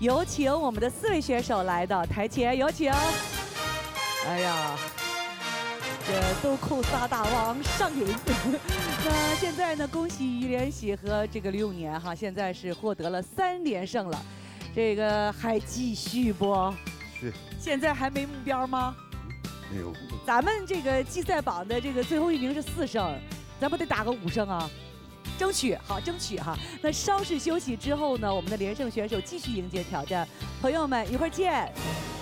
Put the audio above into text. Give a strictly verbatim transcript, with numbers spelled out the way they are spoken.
有请我们的四位选手来到台前，有请。哎呀，这豆蔻仨大王上瘾。那现在呢，恭喜于连喜和这个吕永年哈，现在是获得了三连胜了。这个还继续不？ 是。 现在还没目标吗？ 没有。 咱们这个季赛榜的这个最后一名是四胜，咱不得打个五胜啊？争取好，争取哈。那稍事休息之后呢，我们的连胜选手继续迎接挑战。朋友们，一会儿见。